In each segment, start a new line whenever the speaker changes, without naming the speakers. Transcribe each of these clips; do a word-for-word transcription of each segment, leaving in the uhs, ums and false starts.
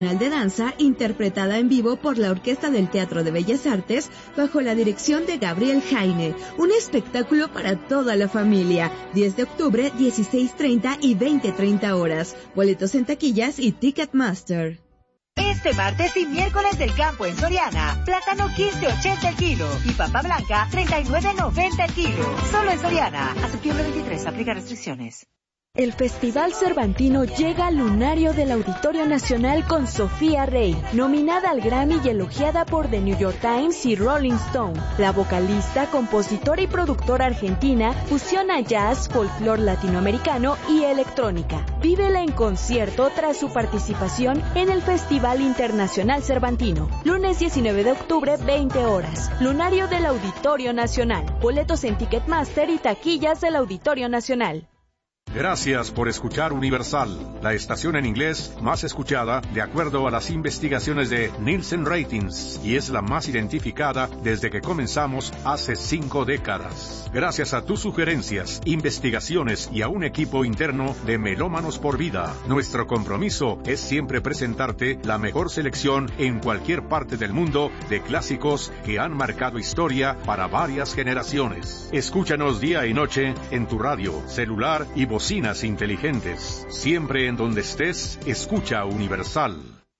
de Danza, interpretada en vivo por la Orquesta del Teatro de Bellas Artes, bajo la dirección de Gabriel Jaime. Un espectáculo para toda la familia. diez de octubre, dieciséis treinta y veinte treinta horas. Boletos en taquillas y Ticketmaster.
Este martes y miércoles del campo en Soriana, plátano quince ochenta el kilo y papa blanca treinta y nueve noventa el kilo. Solo en Soriana. A septiembre veintitrés, aplica restricciones.
El Festival Cervantino llega al lunario del Auditorio Nacional con Sofía Rey, nominada al Grammy y elogiada por The New York Times y Rolling Stone. La vocalista, compositora y productora argentina fusiona jazz, folclore latinoamericano y electrónica. Vívela en concierto tras su participación en el Festival Internacional Cervantino. Lunes diecinueve de octubre, veinte horas. Lunario del Auditorio Nacional. Boletos en Ticketmaster y taquillas del Auditorio Nacional.
Gracias por escuchar Universal, la estación en inglés más escuchada de acuerdo a las investigaciones de Nielsen Ratings, y es la más identificada desde que comenzamos hace cinco décadas. Gracias a tus sugerencias, investigaciones y a un equipo interno de Melómanos por Vida, nuestro compromiso es siempre presentarte la mejor selección en cualquier parte del mundo de clásicos que han marcado historia para varias generaciones. Escúchanos día y noche en tu radio, celular y bocinas inteligentes. Siempre en donde estés, escucha Universal.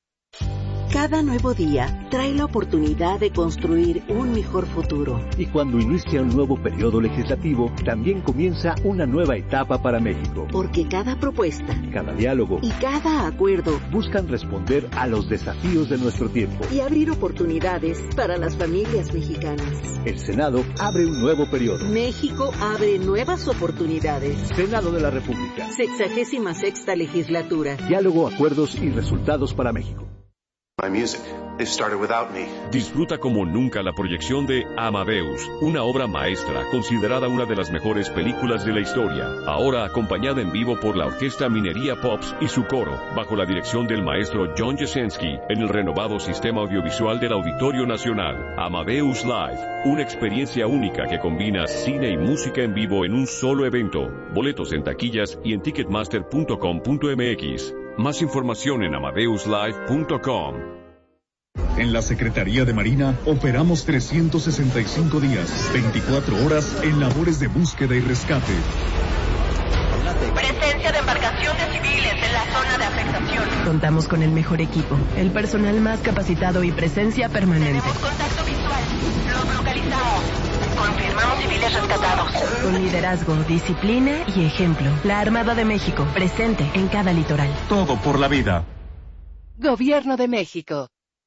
Cada nuevo día trae la oportunidad de construir un mejor futuro.
Y cuando inicia un nuevo periodo legislativo, también comienza una nueva etapa para México.
Porque cada propuesta,
cada diálogo
y cada acuerdo
buscan responder a los desafíos de nuestro tiempo
y abrir oportunidades para las familias mexicanas.
El Senado abre un nuevo periodo.
México abre nuevas oportunidades.
Senado de la República.
Sexagésima sexta legislatura.
Diálogo, acuerdos y resultados para México.
My music, it started without me.
Disfruta como nunca la proyección de Amadeus, una obra maestra considerada una de las mejores películas de la historia. Ahora acompañada en vivo por la Orquesta Minería Pops y su coro, bajo la dirección del maestro John Jasenski, en el renovado sistema audiovisual del Auditorio Nacional. Amadeus Live, una experiencia única que combina cine y música en vivo en un solo evento. Boletos en taquillas y en ticketmaster punto com punto m x. Más información en amadeus live punto com.
En la Secretaría de Marina operamos trescientos sesenta y cinco días, veinticuatro horas en labores de búsqueda y rescate.
Presencia de embarcaciones civiles en la zona de afectación.
Contamos con el mejor equipo, el personal más capacitado y presencia permanente.
Tenemos contacto visual. Los localizamos. Confirmamos civiles rescatados.
Con liderazgo, disciplina y ejemplo. La Armada de México, presente en cada litoral.
Todo por la vida.
Gobierno de México.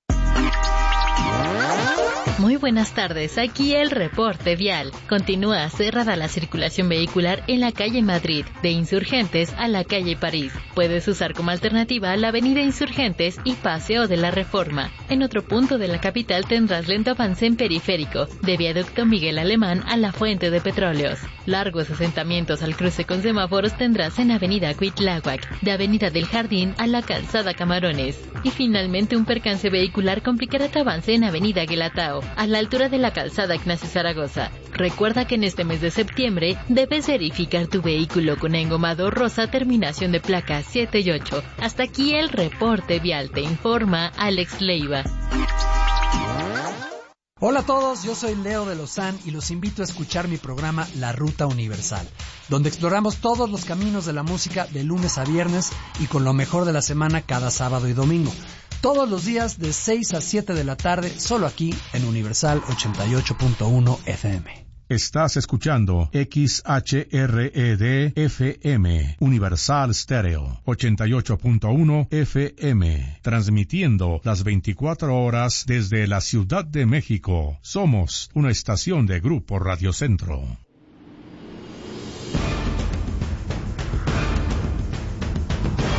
Muy buenas tardes, aquí el reporte vial. Continúa cerrada la circulación vehicular en la calle Madrid, de Insurgentes a la calle París. Puedes usar como alternativa la avenida Insurgentes y Paseo de la Reforma. En otro punto de la capital tendrás lento avance en Periférico, de Viaducto Miguel Alemán a la Fuente de Petróleos. Largos asentamientos al cruce con semáforos tendrás en avenida Cuitláhuac, de avenida del Jardín a la calzada Camarones. Y finalmente un percance vehicular complicará tu avance en avenida Guelatao, a la altura de la calzada Ignacio Zaragoza. Recuerda que en este mes de septiembre debes verificar tu vehículo con engomado rosa terminación de placa siete y ocho. Hasta aquí el reporte vial, te informa Alex Leiva.
Hola a todos, yo soy Leo de Lozán y los invito a escuchar mi programa La Ruta Universal, donde exploramos todos los caminos de la música de lunes a viernes y con lo mejor de la semana cada sábado y domingo. Todos los días de seis a siete de la tarde, solo aquí en Universal ochenta y ocho punto uno F M.
Estás escuchando X H R E D F M, Universal Stereo, ochenta y ocho punto uno F M, transmitiendo las veinticuatro horas desde la Ciudad de México. Somos una estación de Grupo Radio Centro.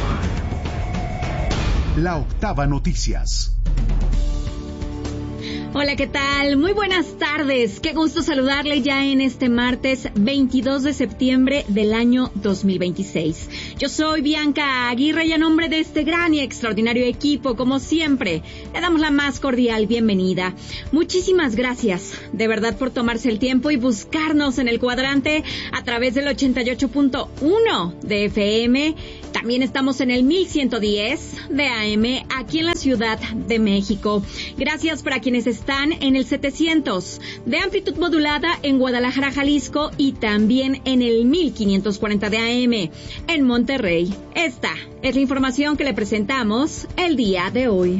La Octava Noticias. Hola, ¿qué tal? Muy buenas tardes. Qué gusto saludarle ya en este martes veintidós de septiembre del año dos mil veintiséis. Yo soy Bianca Aguirre y a nombre de este gran y extraordinario equipo, como siempre, le damos la más cordial bienvenida. Muchísimas gracias, de verdad, por tomarse el tiempo y buscarnos en el cuadrante a través del ochenta y ocho punto uno de F M. También estamos en el mil ciento diez de A M aquí en la Ciudad de México. Gracias para quienes están en el setecientos de amplitud modulada en Guadalajara, Jalisco, y también en el mil quinientos cuarenta de A M en Monterrey. Esta es la información que le presentamos el día de hoy.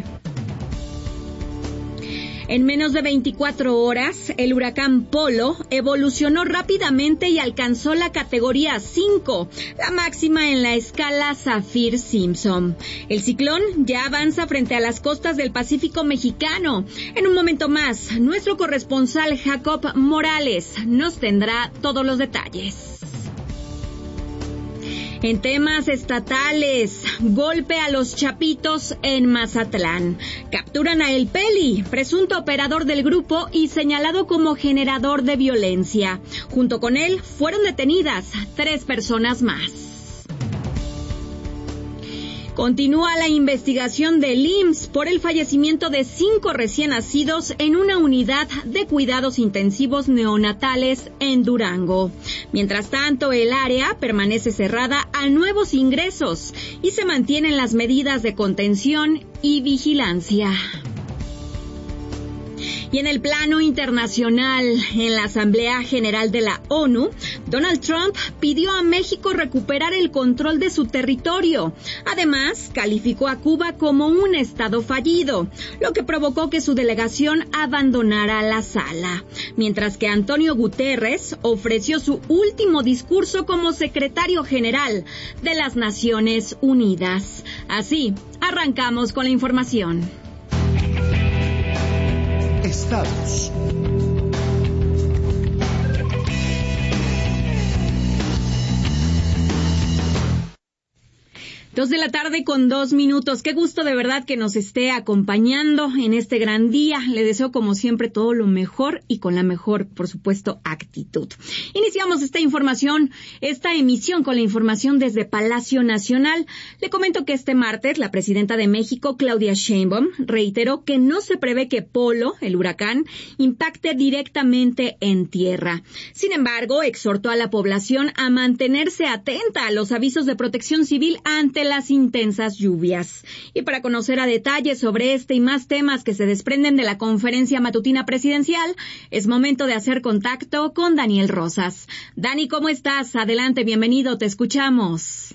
En menos de veinticuatro horas, el huracán Polo evolucionó rápidamente y alcanzó la categoría cinco, la máxima en la escala Saffir-Simpson. El ciclón ya avanza frente a las costas del Pacífico mexicano. En un momento más, nuestro corresponsal Jacob Morales nos tendrá todos los detalles. En temas estatales, golpe a los Chapitos en Mazatlán. Capturan a El Peli, presunto operador del grupo y señalado como generador de violencia. Junto con él fueron detenidas tres personas más. Continúa la investigación del I M S S por el fallecimiento de cinco recién nacidos en una unidad de cuidados intensivos neonatales en Durango. Mientras tanto, el área permanece cerrada a nuevos ingresos y se mantienen las medidas de contención y vigilancia. Y en el plano internacional, en la Asamblea General de la ONU, Donald Trump pidió a México recuperar el control de su territorio. Además, calificó a Cuba como un estado fallido, lo que provocó que su delegación abandonara la sala. Mientras que Antonio Guterres ofreció su último discurso como secretario general de las Naciones Unidas. Así, arrancamos con la información.
Estados.
Dos de la tarde con dos minutos. Qué gusto de verdad que nos esté acompañando en este gran día. Le deseo como siempre todo lo mejor y con la mejor, por supuesto, actitud. Iniciamos esta información, esta emisión con la información desde Palacio Nacional. Le comento que este martes la presidenta de México, Claudia Sheinbaum, reiteró que no se prevé que Polo, el huracán, impacte directamente en tierra. Sin embargo, exhortó a la población a mantenerse atenta a los avisos de protección civil ante las intensas lluvias. Y para conocer a detalle sobre este y más temas que se desprenden de la conferencia matutina presidencial, es momento de hacer contacto con Daniel Rosas. Dani, ¿cómo estás? Adelante, bienvenido, te escuchamos.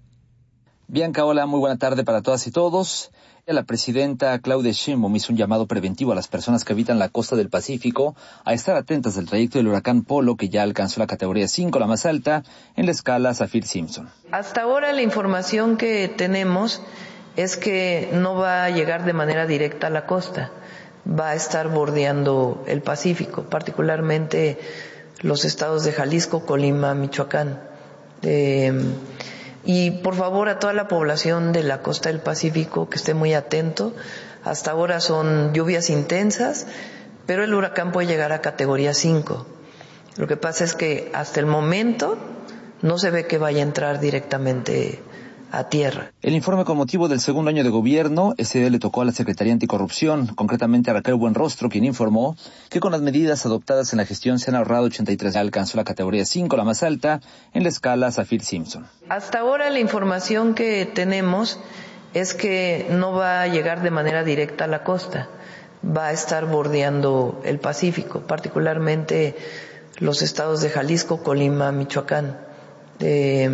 Bianca, hola, muy buena tarde para todas y todos. La presidenta Claudia Sheinbaum hizo un llamado preventivo a las personas que habitan la costa del Pacífico a estar atentas del trayecto del huracán Polo, que ya alcanzó la categoría cinco, la más alta, en la escala Saffir-Simpson.
Hasta ahora la información que tenemos es que no va a llegar de manera directa a la costa, va a estar bordeando el Pacífico, particularmente los estados de Jalisco, Colima, Michoacán. Eh, Y por favor a toda la población de la costa del Pacífico que esté muy atento. Hasta ahora son lluvias intensas, pero el huracán puede llegar a categoría cinco. Lo que pasa es que hasta el momento no se ve que vaya a entrar directamente a tierra.
El informe con motivo del segundo año de gobierno, ese día le tocó a la Secretaría Anticorrupción, concretamente a Raquel Buenrostro, quien informó que con las medidas adoptadas en la gestión se han ahorrado ochenta y tres. Alcanzó la categoría cinco, la más alta, en la escala Saffir-Simpson.
Hasta ahora la información que tenemos es que no va a llegar de manera directa a la costa, va a estar bordeando el Pacífico, particularmente los estados de Jalisco, Colima, Michoacán. Eh,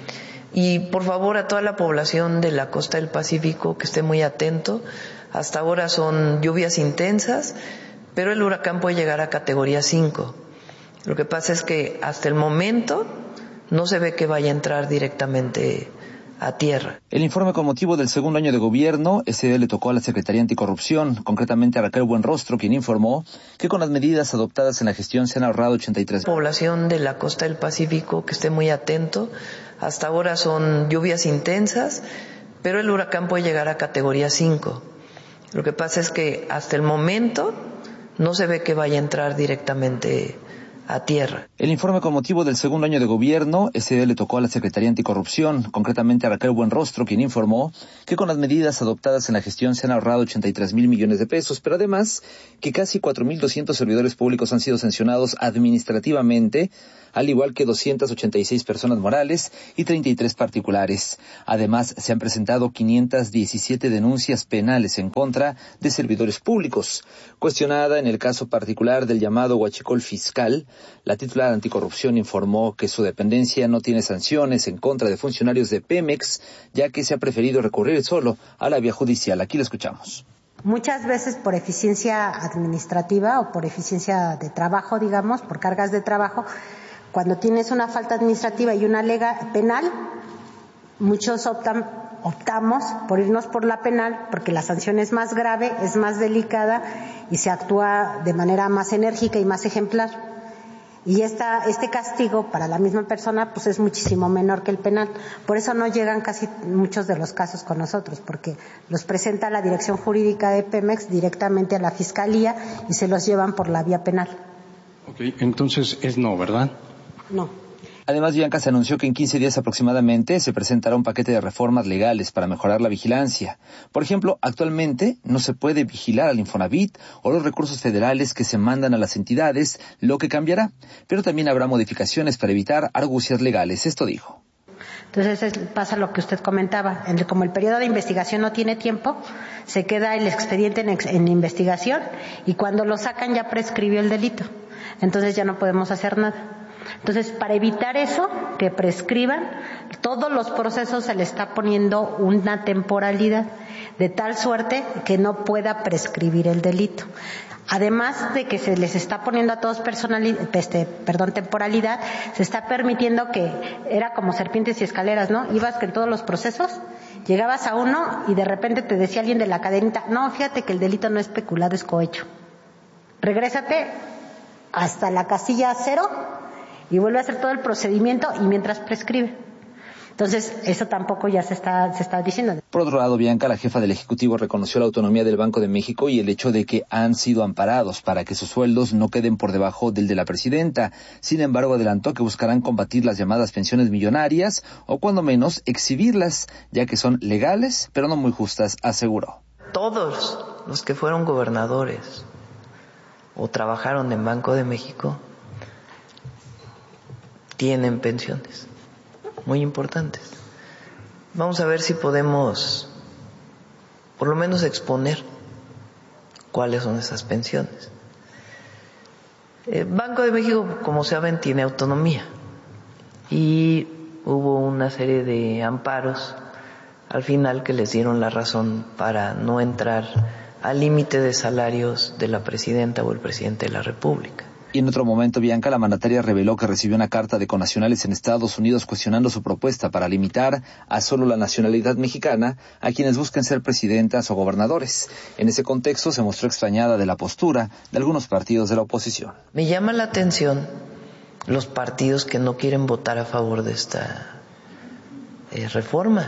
Y por favor a toda la población de la costa del Pacífico que esté muy atento. Hasta ahora son lluvias intensas, pero el huracán puede llegar a categoría cinco. Lo que pasa es que hasta el momento no se ve que vaya a entrar directamente a tierra.
El informe con motivo del segundo año de gobierno, ese día le tocó a la Secretaría Anticorrupción, concretamente a Raquel Buenrostro, quien informó que con las medidas adoptadas en la gestión se han ahorrado ochenta y tres.
Población de la costa del Pacífico que esté muy atento. Hasta ahora son lluvias intensas, pero el huracán puede llegar a categoría cinco. Lo que pasa es que hasta el momento no se ve que vaya a entrar directamente a tierra.
El informe con motivo del segundo año de gobierno, este día le tocó a la Secretaría Anticorrupción, concretamente a Raquel Buenrostro, quien informó que con las medidas adoptadas en la gestión se han ahorrado ochenta y tres mil millones de pesos, pero además que casi cuatro mil doscientos servidores públicos han sido sancionados administrativamente, al igual que doscientas ochenta y seis personas morales y treinta y tres particulares. Además, se han presentado quinientas diecisiete denuncias penales en contra de servidores públicos. Cuestionada en el caso particular del llamado huachicol fiscal, la titular anticorrupción informó que su dependencia no tiene sanciones en contra de funcionarios de Pemex, ya que se ha preferido recurrir solo a la vía judicial. Aquí la escuchamos.
Muchas veces por eficiencia administrativa o por eficiencia de trabajo, digamos, por cargas de trabajo, cuando tienes una falta administrativa y una lega penal, muchos optan, optamos por irnos por la penal porque la sanción es más grave, es más delicada y se actúa de manera más enérgica y más ejemplar. Y esta, este castigo para la misma persona pues es muchísimo menor que el penal. Por eso no llegan casi muchos de los casos con nosotros, porque los presenta la Dirección Jurídica de Pemex directamente a la Fiscalía y se los llevan por la vía penal.
Ok, entonces es no, ¿verdad?
No.
Además, Bianca se anunció que en quince días aproximadamente se presentará un paquete de reformas legales para mejorar la vigilancia. Por ejemplo, actualmente no se puede vigilar al Infonavit o los recursos federales que se mandan a las entidades, lo que cambiará. Pero también habrá modificaciones para evitar argucias legales. Esto dijo.
Entonces pasa lo que usted comentaba, como el periodo de investigación no tiene tiempo, se queda el expediente en, ex, en investigación y cuando lo sacan ya prescribió el delito. Entonces ya no podemos hacer nada. Entonces, para evitar eso, que prescriban, todos los procesos se le está poniendo una temporalidad, de tal suerte que no pueda prescribir el delito. Además de que se les está poniendo a todos personalidad, este, perdón, temporalidad, se está permitiendo que, era como serpientes y escaleras, ¿no? Ibas que en todos los procesos, llegabas a uno y de repente te decía alguien de la cadenita, no, fíjate que el delito no es peculado, es cohecho. Regrésate hasta la casilla cero, y vuelve a hacer todo el procedimiento y mientras prescribe. Entonces, eso tampoco ya se está, se está diciendo.
Por otro lado, Bianca, la jefa del Ejecutivo, reconoció la autonomía del Banco de México y el hecho de que han sido amparados para que sus sueldos no queden por debajo del de la presidenta. Sin embargo, adelantó que buscarán combatir las llamadas pensiones millonarias o, cuando menos, exhibirlas, ya que son legales, pero no muy justas, aseguró.
Todos los que fueron gobernadores o trabajaron en Banco de México tienen pensiones muy importantes. Vamos a ver si podemos por lo menos exponer cuáles son esas pensiones. El Banco de México, como saben, tiene autonomía y hubo una serie de amparos al final que les dieron la razón para no entrar al límite de salarios de la presidenta o el presidente de la República.
Y en otro momento, Bianca, la mandataria reveló que recibió una carta de connacionales en Estados Unidos cuestionando su propuesta para limitar a solo la nacionalidad mexicana a quienes busquen ser presidentas o gobernadores. En ese contexto se mostró extrañada de la postura de algunos partidos de la oposición.
Me llama la atención los partidos que no quieren votar a favor de esta eh, reforma.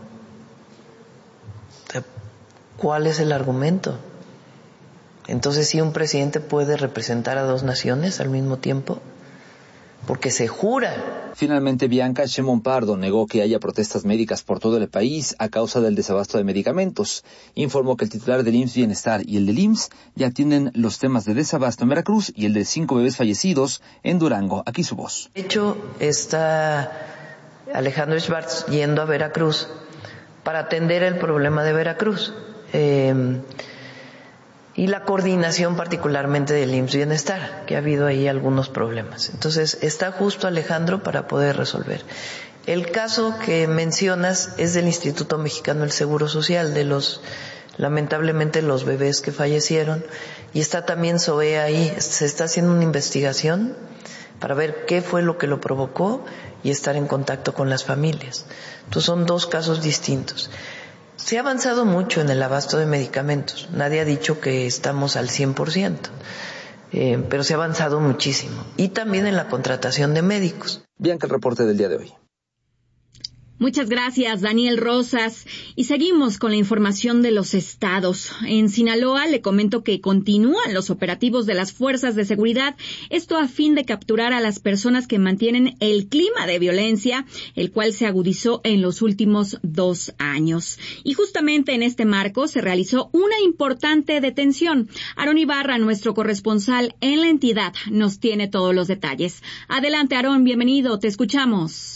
¿Cuál es el argumento? Entonces, ¿sí un presidente puede representar a dos naciones al mismo tiempo? Porque se jura.
Finalmente, Bianca, Sheinbaum Pardo negó que haya protestas médicas por todo el país a causa del desabasto de medicamentos. Informó que el titular del I M S S Bienestar y el del I M S S ya tienen los temas de desabasto en Veracruz y el de cinco bebés fallecidos en Durango. Aquí su voz.
De hecho, está Alejandro Schwartz yendo a Veracruz para atender el problema de Veracruz. Eh, y la coordinación particularmente del I M S S Bienestar, que ha habido ahí algunos problemas. Entonces, está justo Alejandro para poder resolver. El caso que mencionas es del Instituto Mexicano del Seguro Social, de los, lamentablemente, los bebés que fallecieron, y está también S O E ahí. Se está haciendo una investigación para ver qué fue lo que lo provocó y estar en contacto con las familias. Entonces, son dos casos distintos. Se ha avanzado mucho en el abasto de medicamentos. Nadie ha dicho que estamos al cien por ciento, eh, pero se ha avanzado muchísimo. Y también en la contratación de médicos.
Bianca, el reporte del día de hoy.
Muchas gracias, Daniel Rosas. Y seguimos con la información de los estados. En Sinaloa le comento que continúan los operativos de las fuerzas de seguridad, esto a fin de capturar a las personas que mantienen el clima de violencia, el cual se agudizó en los últimos dos años. Y justamente en este marco se realizó una importante detención. Aarón Ibarra, nuestro corresponsal en la entidad, nos tiene todos los detalles. Adelante, Aarón, bienvenido, te escuchamos.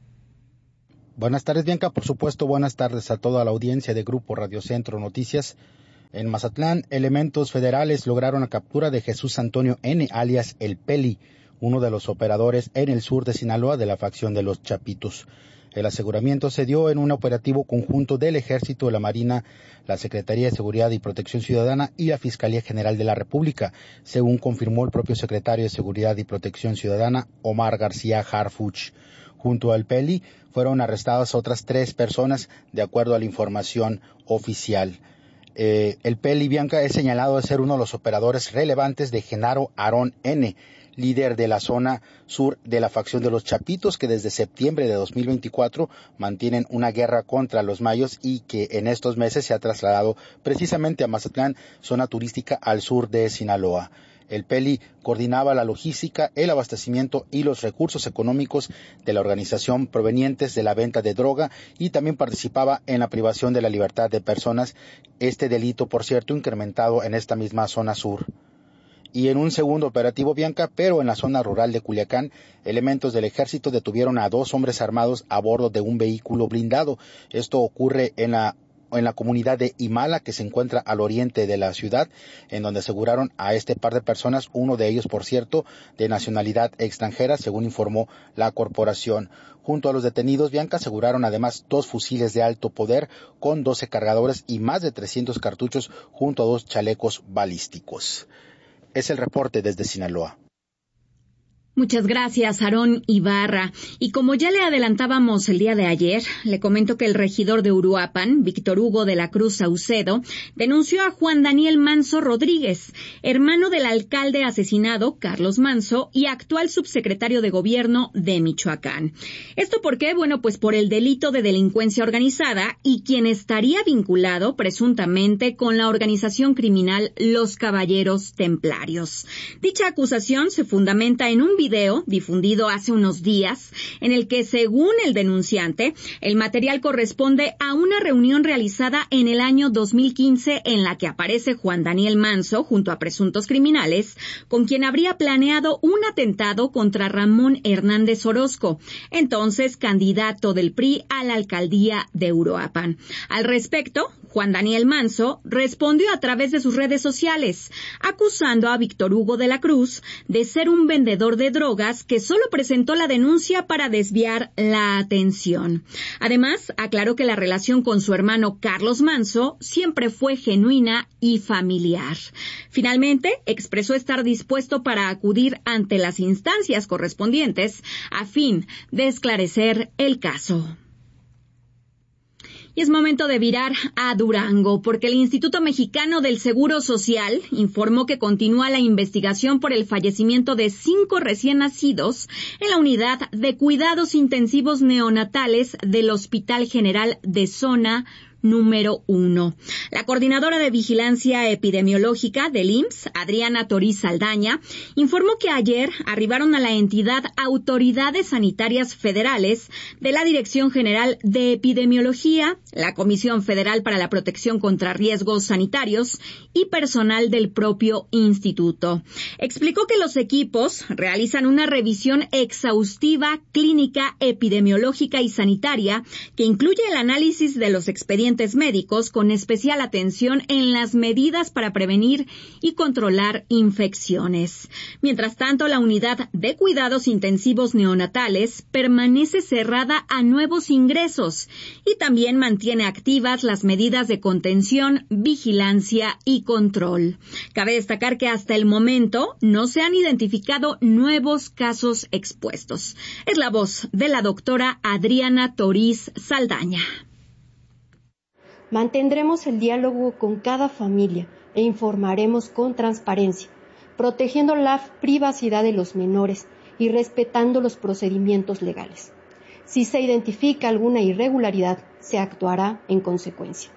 Buenas tardes, Bianca. Por supuesto, buenas tardes a toda la audiencia de Grupo Radio Centro Noticias. En Mazatlán, elementos federales lograron la captura de Jesús Antonio N., alias El Peli, uno de los operadores en el sur de Sinaloa de la facción de los Chapitos. El aseguramiento se dio en un operativo conjunto del Ejército, la Marina, la Secretaría de Seguridad y Protección Ciudadana y la Fiscalía General de la República, según confirmó el propio secretario de Seguridad y Protección Ciudadana, Omar García Harfuch. Junto al Peli fueron arrestadas otras tres personas, de acuerdo a la información oficial. Eh, el Peli, Bianca, es señalado de ser uno de los operadores relevantes de Genaro Aarón N., líder de la zona sur de la facción de los Chapitos, que desde septiembre de dos mil veinticuatro mantienen una guerra contra los mayos y que en estos meses se ha trasladado precisamente a Mazatlán, zona turística al sur de Sinaloa. El Peli coordinaba la logística, el abastecimiento y los recursos económicos de la organización provenientes de la venta de droga y también participaba en la privación de la libertad de personas, este delito, por cierto, incrementado en esta misma zona sur. Y en un segundo operativo, Bianca, pero en la zona rural de Culiacán, elementos del ejército detuvieron a dos hombres armados a bordo de un vehículo blindado. Esto ocurre en la en la comunidad de Imala, que se encuentra al oriente de la ciudad, en donde aseguraron a este par de personas, uno de ellos, por cierto, de nacionalidad extranjera, según informó la corporación. Junto a los detenidos, Bianca, aseguraron además dos fusiles de alto poder con doce cargadores y más de trescientos cartuchos, junto a dos chalecos balísticos. Es el reporte desde Sinaloa.
Muchas gracias, Aarón Ibarra. Y como ya le adelantábamos el día de ayer, le comento que el regidor de Uruapan, Víctor Hugo de la Cruz Saucedo, denunció a Juan Daniel Manso Rodríguez, hermano del alcalde asesinado, Carlos Manso, y actual subsecretario de Gobierno de Michoacán. ¿Esto por qué? Bueno, pues por el delito de delincuencia organizada y quien estaría vinculado presuntamente con la organización criminal Los Caballeros Templarios. Dicha acusación se fundamenta en un video difundido hace unos días, en el que, según el denunciante, el material corresponde a una reunión realizada en el año dos mil quince en la que aparece Juan Daniel Manso junto a presuntos criminales, con quien habría planeado un atentado contra Ramón Hernández Orozco, entonces candidato del P R I a la alcaldía de Uruapan. Al respecto, Juan Daniel Manso respondió a través de sus redes sociales, acusando a Víctor Hugo de la Cruz de ser un vendedor de drogas que solo presentó la denuncia para desviar la atención. Además, aclaró que la relación con su hermano Carlos Manso siempre fue genuina y familiar. Finalmente, expresó estar dispuesto para acudir ante las instancias correspondientes a fin de esclarecer el caso. Y es momento de virar a Durango, porque el Instituto Mexicano del Seguro Social informó que continúa la investigación por el fallecimiento de cinco recién nacidos en la unidad de cuidados intensivos neonatales del Hospital General de Zona número uno. La coordinadora de vigilancia epidemiológica del I M S S, Adriana Toriz Saldaña, informó que ayer arribaron a la entidad autoridades sanitarias federales de la Dirección General de Epidemiología, la Comisión Federal para la Protección contra Riesgos Sanitarios y personal del propio instituto. Explicó que los equipos realizan una revisión exhaustiva, clínica, epidemiológica y sanitaria que incluye el análisis de los expedientes médicos con especial atención en las medidas para prevenir y controlar infecciones. Mientras tanto, la unidad de cuidados intensivos neonatales permanece cerrada a nuevos ingresos y también mantiene activas las medidas de contención, vigilancia y control. Cabe destacar que hasta el momento no se han identificado nuevos casos expuestos. Es la voz de la doctora Adriana Toriz Saldaña.
Mantendremos el diálogo con cada familia e informaremos con transparencia, protegiendo la privacidad de los menores y respetando los procedimientos legales. Si se identifica alguna irregularidad, se actuará en consecuencia.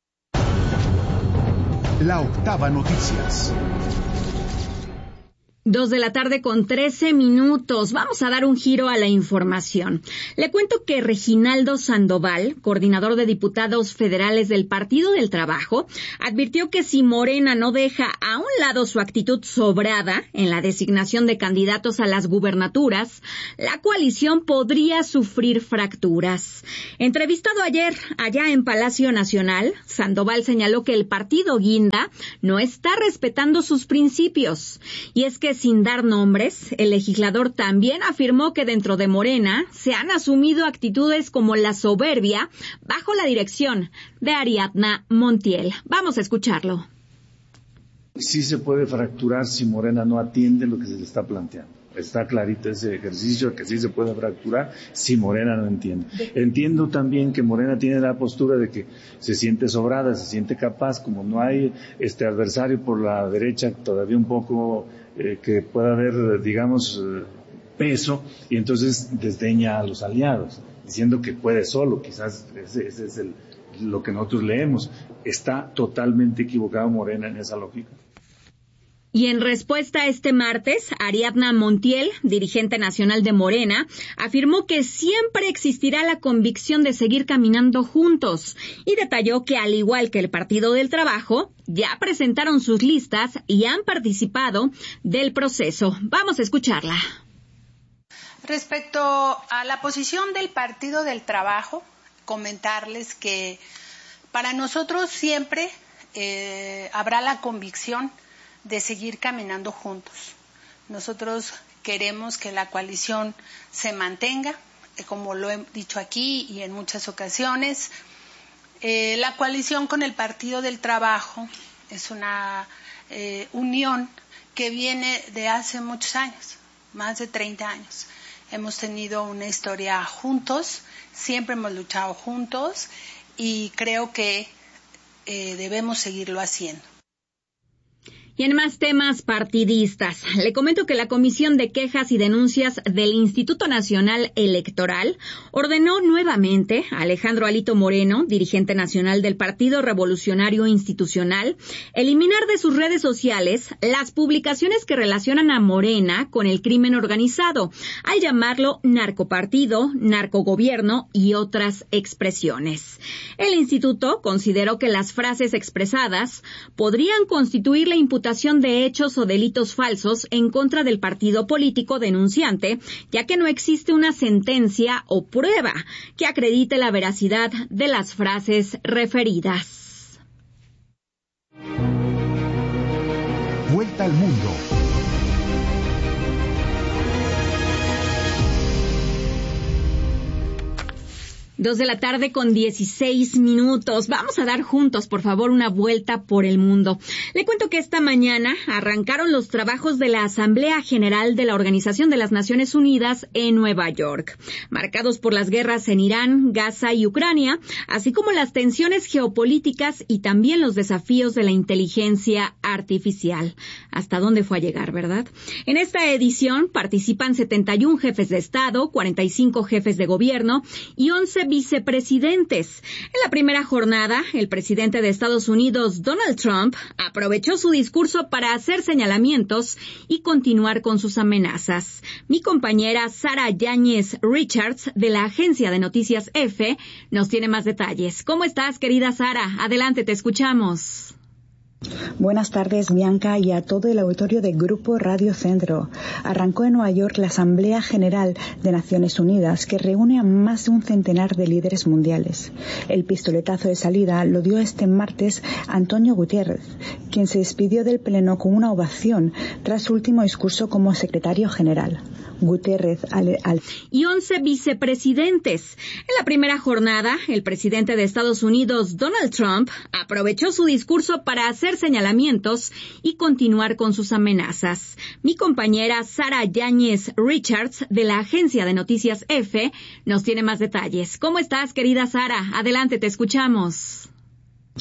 La Octava Noticias.
Dos de la tarde con trece minutos. Vamos a dar un giro a la información. Le cuento que Reginaldo Sandoval, coordinador de diputados federales del Partido del Trabajo, advirtió que si Morena no deja a un lado su actitud sobrada en la designación de candidatos a las gubernaturas, la coalición podría sufrir fracturas. Entrevistado ayer allá en Palacio Nacional, Sandoval señaló que el partido guinda no está respetando sus principios. Y es que sin dar nombres, el legislador también afirmó que dentro de Morena se han asumido actitudes como la soberbia bajo la dirección de Ariadna Montiel. Vamos a escucharlo.
Sí se puede fracturar si Morena no atiende lo que se le está planteando. Está clarito ese ejercicio, que sí se puede fracturar si Morena no entiende. Entiendo también que Morena tiene la postura de que se siente sobrada, se siente capaz, como no hay este adversario por la derecha todavía un poco eh, que pueda haber, digamos, eh, peso, y entonces desdeña a los aliados, diciendo que puede solo. Quizás ese, ese es el, lo que nosotros leemos. Está totalmente equivocado Morena en esa lógica.
Y en respuesta a este martes, Ariadna Montiel, dirigente nacional de Morena, afirmó que siempre existirá la convicción de seguir caminando juntos y detalló que, al igual que el Partido del Trabajo, ya presentaron sus listas y han participado del proceso. Vamos a escucharla.
Respecto a la posición del Partido del Trabajo, comentarles que para nosotros siempre eh, habrá la convicción de seguir caminando juntos. Nosotros queremos que la coalición se mantenga, como lo he dicho aquí y en muchas ocasiones. Eh, la coalición con el Partido del Trabajo es una eh, unión que viene de hace muchos años, más de treinta años. Hemos tenido una historia juntos, siempre hemos luchado juntos y creo que eh, debemos seguirlo haciendo.
Y en más temas partidistas, le comento que la Comisión de Quejas y Denuncias del Instituto Nacional Electoral ordenó nuevamente a Alejandro Alito Moreno, dirigente nacional del Partido Revolucionario Institucional, eliminar de sus redes sociales las publicaciones que relacionan a Morena con el crimen organizado, al llamarlo narcopartido, narcogobierno y otras expresiones. El instituto consideró que las frases expresadas podrían constituir la imputación de hechos o delitos falsos en contra del partido político denunciante, ya que no existe una sentencia o prueba que acredite la veracidad de las frases referidas.
Vuelta al mundo.
Dos de la tarde con dieciséis minutos. Vamos a dar juntos, por favor, una vuelta por el mundo. Le cuento que esta mañana arrancaron los trabajos de la Asamblea General de la Organización de las Naciones Unidas en Nueva York, marcados por las guerras en Irán, Gaza y Ucrania, así como las tensiones geopolíticas y también los desafíos de la inteligencia artificial. ¿Hasta dónde fue a llegar, verdad? En esta edición participan setenta y uno jefes de Estado, cuarenta y cinco jefes de gobierno y once vicepresidentes. En la primera jornada, el presidente de Estados Unidos, Donald Trump, aprovechó su discurso para hacer señalamientos y continuar con sus amenazas. Mi compañera Sara Yáñez Richards, de la agencia de noticias EFE, nos tiene más detalles. ¿Cómo estás, querida Sara? Adelante, te escuchamos.
Buenas tardes, Bianca, y a todo el auditorio de Grupo Radio Centro. Arrancó en Nueva York la Asamblea General de Naciones Unidas, que reúne a más de un centenar de líderes mundiales. El pistoletazo de salida lo dio este martes Antonio Guterres, quien se despidió del Pleno con una ovación tras su último discurso como secretario general. Guterres al, al...
y once vicepresidentes. En la primera jornada, el presidente de Estados Unidos, Donald Trump, aprovechó su discurso para hacer señalamientos y continuar con sus amenazas. Mi compañera Sara Yáñez Richards, de la agencia de noticias EFE, nos tiene más detalles. ¿Cómo estás, querida Sara? Adelante, te escuchamos.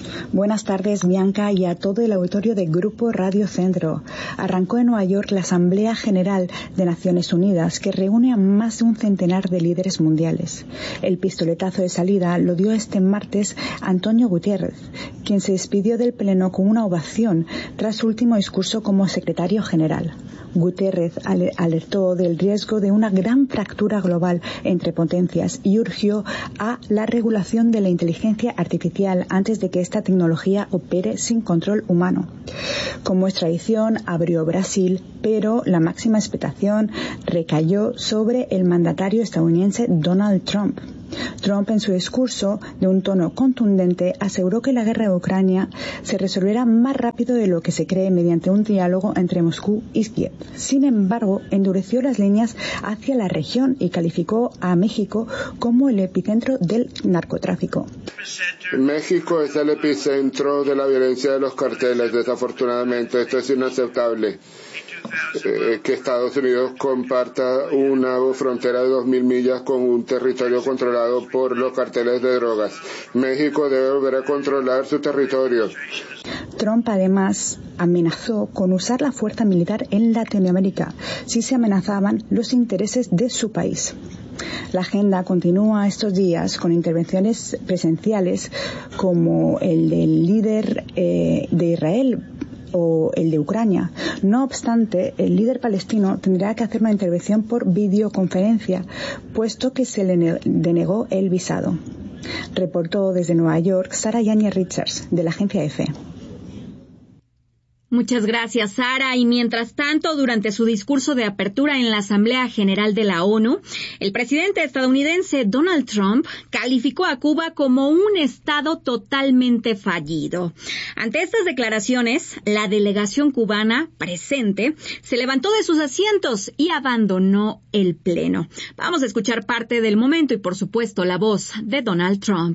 Buenas tardes, Bianca, y a todo el auditorio de Grupo Radio Centro. Arrancó en Nueva York la Asamblea General de Naciones Unidas, que reúne a más de un centenar de líderes mundiales. El pistoletazo de salida lo dio este martes Antonio Guterres, quien se despidió del Pleno con una ovación tras su último discurso como secretario general. Guterres alertó del riesgo de una gran fractura global entre potencias y urgió a la regulación de la inteligencia artificial antes de que esta tecnología opere sin control humano. Como es tradición, abrió Brasil, pero la máxima expectación recayó sobre el mandatario estadounidense Donald Trump. Trump, en su discurso, de un tono contundente, aseguró que la guerra de Ucrania se resolverá más rápido de lo que se cree mediante un diálogo entre Moscú y Kiev. Sin embargo, endureció las líneas hacia la región y calificó a México como el epicentro del narcotráfico.
México es el epicentro de la violencia de los carteles. Desafortunadamente, esto es inaceptable. Eh, que Estados Unidos comparta una frontera de dos mil millas con un territorio controlado por los carteles de drogas. México debe volver a controlar su territorio.
Trump además amenazó con usar la fuerza militar en Latinoamérica si se amenazaban los intereses de su país. La agenda continúa estos días con intervenciones presenciales como el del líder eh, de Israel o el de Ucrania. No obstante, el líder palestino tendrá que hacer una intervención por videoconferencia, puesto que se le denegó el visado. Reportó desde Nueva York Sara Yáñez Richards, de la agencia EFE.
Muchas gracias, Sara. Y mientras tanto, durante su discurso de apertura en la Asamblea General de la ONU, el presidente estadounidense Donald Trump calificó a Cuba como un estado totalmente fallido. Ante estas declaraciones, la delegación cubana presente se levantó de sus asientos y abandonó el Pleno. Vamos a escuchar parte del momento y, por supuesto, la voz de Donald Trump.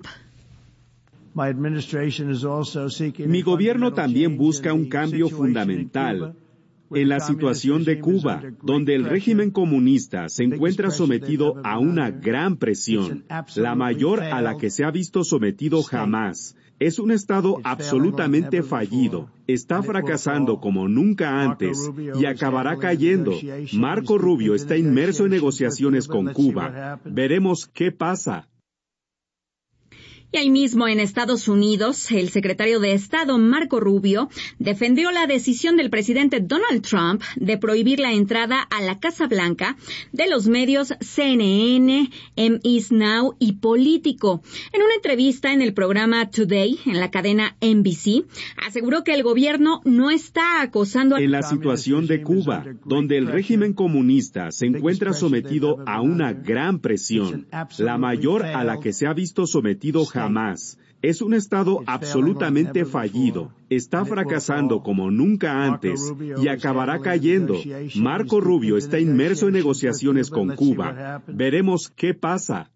Mi gobierno también busca un cambio fundamental en la situación de Cuba, donde el régimen comunista se encuentra sometido a una gran presión, la mayor a la que se ha visto sometido jamás. Es un Estado absolutamente fallido, está fracasando como nunca antes y acabará cayendo. Marco Rubio está inmerso en negociaciones con Cuba. Veremos qué pasa.
Y ahí mismo en Estados Unidos, el secretario de Estado Marco Rubio defendió la decisión del presidente Donald Trump de prohibir la entrada a la Casa Blanca de los medios C N N, M S Now y Político. En una entrevista en el programa Today, en la cadena N B C, aseguró que el gobierno no está acosando a...
En la situación de Cuba, donde el régimen comunista se encuentra sometido a una gran presión, la mayor a la que se ha visto sometido jamás. Es un Estado absolutamente fallido, está fracasando como nunca antes y acabará cayendo. Marco Rubio está inmerso en negociaciones con Cuba. Veremos qué pasa.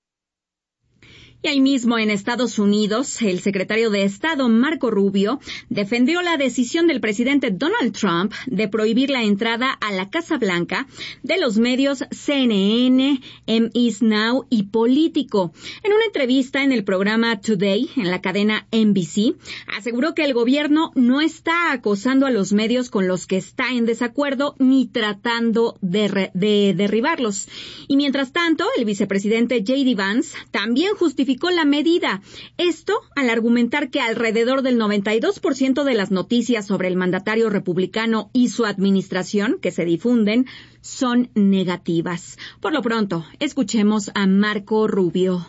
Y ahí mismo en Estados Unidos, el secretario de Estado Marco Rubio defendió la decisión del presidente Donald Trump de prohibir la entrada a la Casa Blanca de los medios C N N, M S Now y Político. En una entrevista en el programa Today, en la cadena N B C, aseguró que el gobierno no está acosando a los medios con los que está en desacuerdo ni tratando de, re- de derribarlos. Y mientras tanto, el vicepresidente J D Vance también justificó la medida. Esto al argumentar que alrededor del noventa y dos por ciento de las noticias sobre el mandatario republicano y su administración que se difunden son negativas. Por lo pronto, escuchemos a Marco Rubio.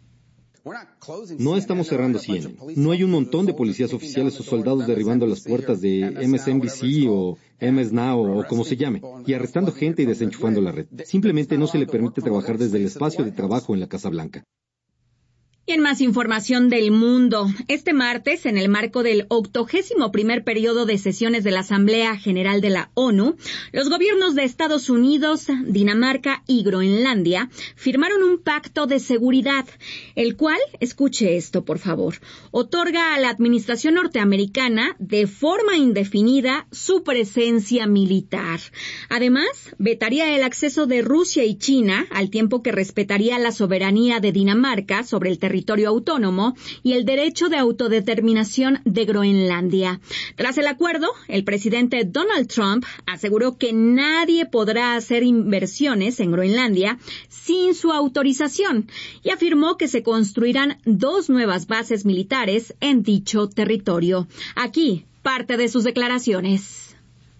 No estamos cerrando C N N. No hay un montón de policías oficiales o soldados derribando las puertas de M S N B C o M S Now o como se llame, y arrestando gente y desenchufando la red. Simplemente no se le permite trabajar desde el espacio de trabajo en la Casa Blanca.
Y en más información del mundo, este martes, en el marco del octogésimo primer periodo de sesiones de la Asamblea General de la ONU, los gobiernos de Estados Unidos, Dinamarca y Groenlandia firmaron un pacto de seguridad, el cual, escuche esto por favor, otorga a la administración norteamericana de forma indefinida su presencia militar. Además, vetaría el acceso de Rusia y China, al tiempo que respetaría la soberanía de Dinamarca sobre el territorio territorio autónomo y el derecho de autodeterminación de Groenlandia. Tras el acuerdo, el presidente Donald Trump aseguró que nadie podrá hacer inversiones en Groenlandia sin su autorización y afirmó que se construirán dos nuevas bases militares en dicho territorio. Aquí, parte de sus declaraciones.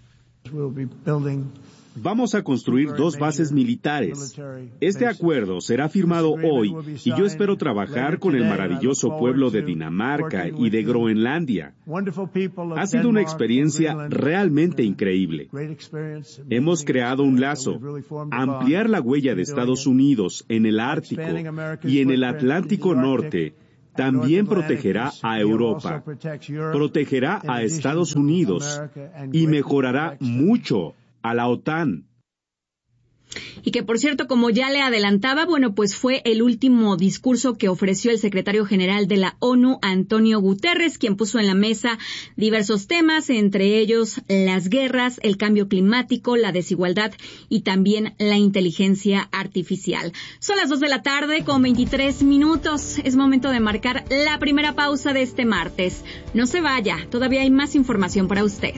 Vamos a construir dos bases militares. Este acuerdo será firmado hoy y yo espero trabajar con el maravilloso pueblo de Dinamarca y de Groenlandia. Ha sido una experiencia realmente increíble. Hemos creado un lazo. Ampliar la huella de Estados Unidos en el Ártico y en el Atlántico Norte también protegerá a Europa, protegerá a Estados Unidos y mejorará mucho a la OTAN.
Y que, por cierto, como ya le adelantaba, bueno, pues fue el último discurso que ofreció el secretario general de la ONU, Antonio Guterres, quien puso en la mesa diversos temas, entre ellos las guerras, el cambio climático, la desigualdad y también la inteligencia artificial. Son las dos de la tarde con veintitrés minutos. Es momento de marcar la primera pausa de este martes. No se vaya, todavía hay más información para usted.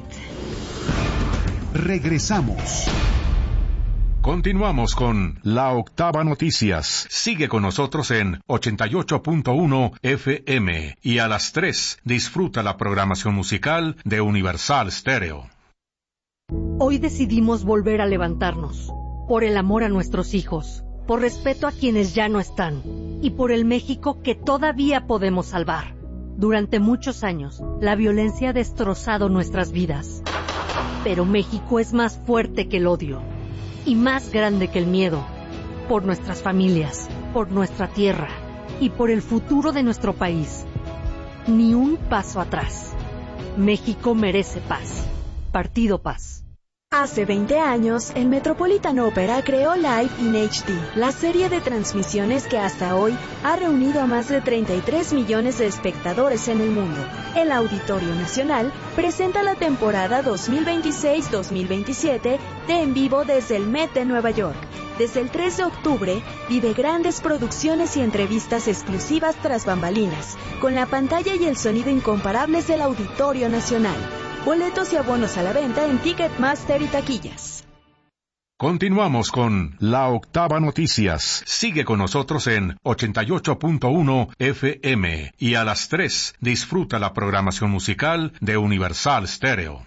Regresamos. Continuamos con La Octava Noticias. Sigue con nosotros en ochenta y ocho punto uno F M y a las tres disfruta la programación musical de Universal Stereo.
Hoy decidimos volver a levantarnos, por el amor a nuestros hijos, por respeto a quienes ya no están y por el México que todavía podemos salvar. Durante muchos años, la violencia ha destrozado nuestras vidas. Pero México es más fuerte que el odio y más grande que el miedo. Por nuestras familias, por nuestra tierra y por el futuro de nuestro país. Ni un paso atrás. México merece paz. Partido Paz.
Hace veinte años, el Metropolitan Opera creó Live in H D, la serie de transmisiones que hasta hoy ha reunido a más de treinta y tres millones de espectadores en el mundo. El Auditorio Nacional presenta la temporada dos mil veintiséis dos mil veintisiete de En Vivo desde el Met de Nueva York. Desde el tres de octubre, vive grandes producciones y entrevistas exclusivas tras bambalinas, con la pantalla y el sonido incomparables del Auditorio Nacional. Boletos y abonos a la venta en Ticketmaster y taquillas.
Continuamos con La Octava Noticias. Sigue con nosotros en ochenta y ocho punto uno F M y a las tres disfruta la programación musical de Universal Stereo.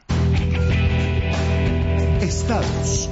Estados.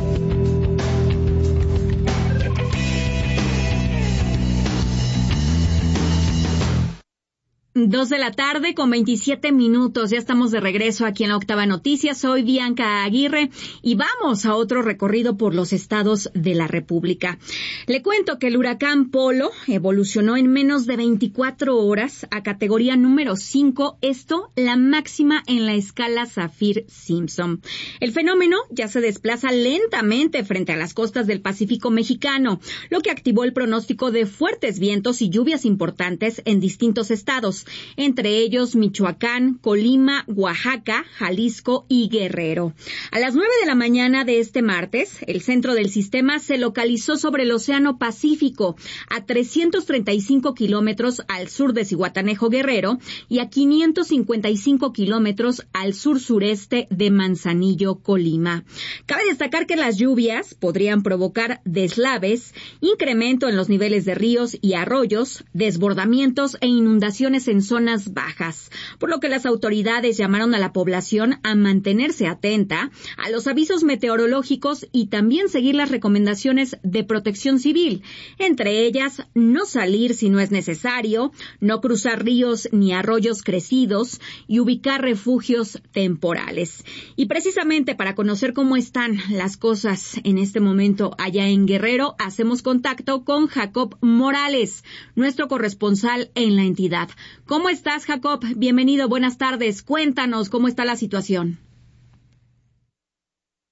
Dos de la tarde con veintisiete minutos. Ya estamos de regreso aquí en La Octava Noticias. Soy Bianca Aguirre y vamos a otro recorrido por los estados de la República. Le cuento que el huracán Polo evolucionó en menos de veinticuatro horas a categoría número cinco, esto la máxima en la escala Saffir-Simpson. El fenómeno ya se desplaza lentamente frente a las costas del Pacífico mexicano, lo que activó el pronóstico de fuertes vientos y lluvias importantes en distintos estados, entre ellos Michoacán, Colima, Oaxaca, Jalisco y Guerrero. A las nueve de la mañana de este martes, el centro del sistema se localizó sobre el Océano Pacífico, a trescientos treinta y cinco kilómetros al sur de Zihuatanejo, Guerrero, y a quinientos cincuenta y cinco kilómetros al sur-sureste de Manzanillo, Colima. Cabe destacar que las lluvias podrían provocar deslaves, incremento en los niveles de ríos y arroyos, desbordamientos e inundaciones en zonas bajas, por lo que las autoridades llamaron a la población a mantenerse atenta a los avisos meteorológicos y también seguir las recomendaciones de protección civil, entre ellas no salir si no es necesario, no cruzar ríos ni arroyos crecidos y ubicar refugios temporales. Y precisamente para conocer cómo están las cosas en este momento allá en Guerrero, hacemos contacto con Jacob Morales, nuestro corresponsal en la entidad. ¿Cómo estás, Jacob? Bienvenido, buenas tardes. Cuéntanos cómo está la situación.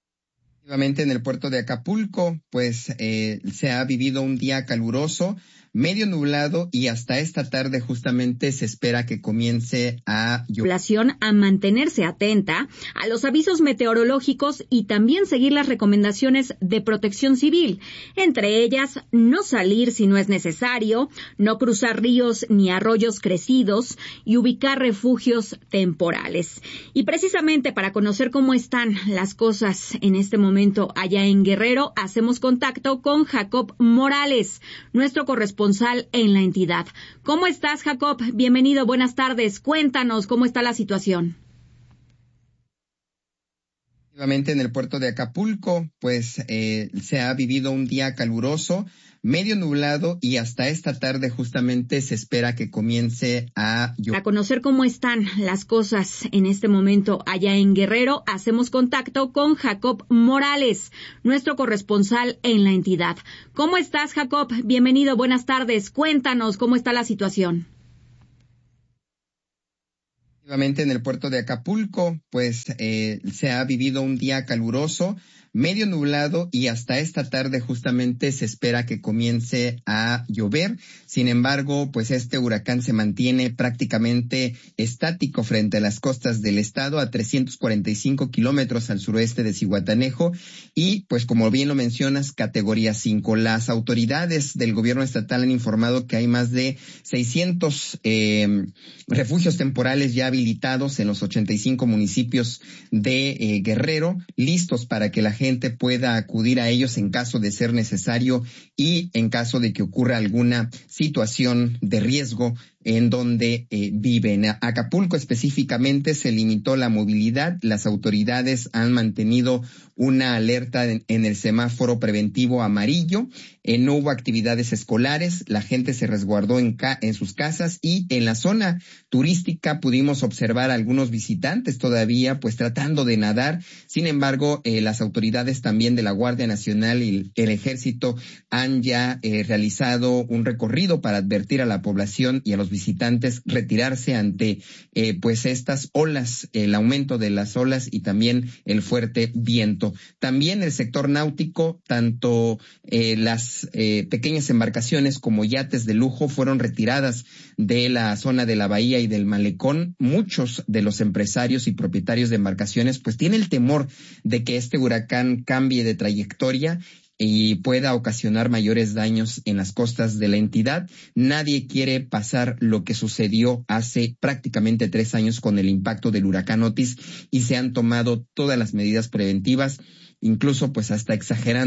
En el puerto de Acapulco, pues eh, se ha vivido un día caluroso, medio nublado y hasta esta tarde justamente se espera que comience a llover.
A mantenerse atenta a los avisos meteorológicos y también seguir las recomendaciones de protección civil, entre ellas no salir si no es necesario, no cruzar ríos ni arroyos crecidos y ubicar refugios temporales. Y precisamente para conocer cómo están las cosas en este momento allá en Guerrero, hacemos contacto con Jacob Morales, nuestro corresponsal en la entidad. ¿Cómo estás, Jacob? Bienvenido, buenas tardes. Cuéntanos cómo está la situación.
En el puerto de Acapulco, pues eh, se ha vivido un día caluroso, medio nublado y hasta esta tarde justamente se espera que comience a llover.
Para conocer cómo están las cosas en este momento allá en Guerrero, hacemos contacto con Jacob Morales, nuestro corresponsal en la entidad. ¿Cómo estás, Jacob? Bienvenido, buenas tardes. Cuéntanos cómo está la situación.
En el puerto de Acapulco, pues eh, se ha vivido un día caluroso, medio nublado y hasta esta tarde justamente se espera que comience a llover. Sin embargo, pues este huracán se mantiene prácticamente estático frente a las costas del estado a trescientos cuarenta y cinco kilómetros al suroeste de Zihuatanejo y pues como bien lo mencionas, categoría cinco. Las autoridades del gobierno estatal han informado que hay más de seiscientos eh, refugios temporales ya habilitados en los ochenta y cinco municipios de eh, Guerrero, listos para que la gente pueda acudir a ellos en caso de ser necesario y en caso de que ocurra alguna situación de riesgo en donde eh, viven. A Acapulco específicamente se limitó la movilidad. Las autoridades han mantenido una alerta en, en el semáforo preventivo amarillo. Eh, no hubo actividades escolares. La gente se resguardó en, ca en sus casas y en la zona turística pudimos observar a algunos visitantes todavía pues tratando de nadar. Sin embargo, eh, las autoridades también de la Guardia Nacional y el Ejército han ya eh, realizado un recorrido para advertir a la población y a los visitantes retirarse ante eh, pues estas olas, el aumento de las olas y también el fuerte viento. También el sector náutico, tanto eh, las eh, pequeñas embarcaciones como yates de lujo fueron retiradas de la zona de la bahía y del malecón. Muchos de los empresarios y propietarios de embarcaciones pues tienen el temor de que este huracán cambie de trayectoria y pueda ocasionar mayores daños en las costas de la entidad. Nadie quiere pasar lo que sucedió hace prácticamente tres años con el impacto del huracán Otis y se han tomado todas las medidas preventivas, incluso pues hasta exagerando